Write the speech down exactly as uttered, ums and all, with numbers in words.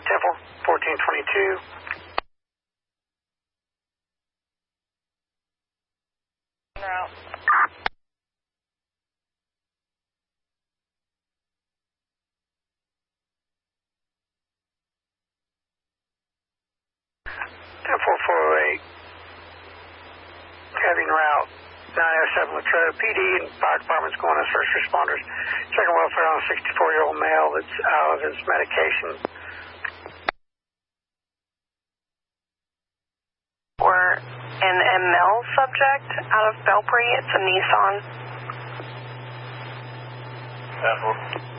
Temple, fourteen twenty-two. Route. Temple four oh eight. Having route nine oh seven Latrobe. P D and fire department's going as first responders. Checking welfare on a sixty-four-year-old male that's out of his medication. We're an M L subject out of Belpre. It's a Nissan. Temple.